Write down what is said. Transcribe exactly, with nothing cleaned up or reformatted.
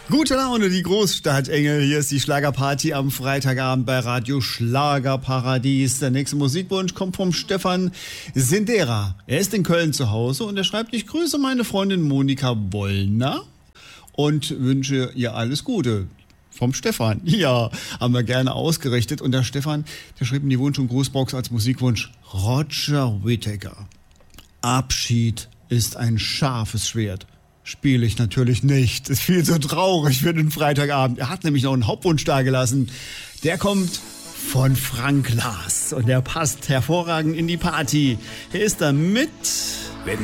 Gute Laune, die Großstadtengel. Hier ist die Schlagerparty am Freitagabend bei Radio Schlagerparadies. Der nächste Musikwunsch kommt vom Stefan Sindera. Er ist in Köln zu Hause und er schreibt, ich grüße meine Freundin Monika Wollner und wünsche ihr alles Gute. Vom Stefan. Ja, haben wir gerne ausgerichtet. Und der Stefan, der schrieb in die Wunsch- und Grußbox als Musikwunsch Roger Whittaker. Abschied ist ein scharfes Schwert. Spiele ich natürlich nicht. Ist viel zu traurig für den Freitagabend. Er hat nämlich noch einen Hauptwunsch dagelassen. Der kommt von Frank Lars und der passt hervorragend in die Party. Hier ist er mit